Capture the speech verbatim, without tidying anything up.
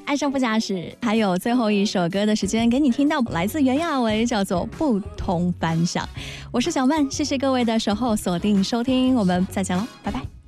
爱上不假使，还有最后一首歌的时间给你听到，来自袁娅维，叫做不同凡响。我是小曼，谢谢各位的守候锁定收听，我们再见喽，拜拜。